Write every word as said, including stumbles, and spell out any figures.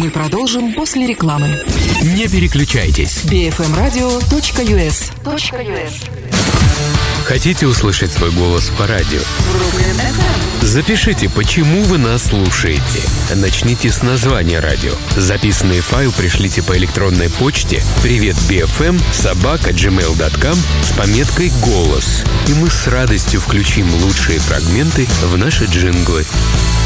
Мы продолжим после рекламы. Не переключайтесь. би эф эм радио точка ю эс. Хотите услышать свой голос по радио? Запишите, почему вы нас слушаете. Начните с названия радио. Записанный файл пришлите по электронной почте привет би эф эм собака джимейл точка ком с пометкой «Голос». И мы с радостью включим лучшие фрагменты в наши джинглы.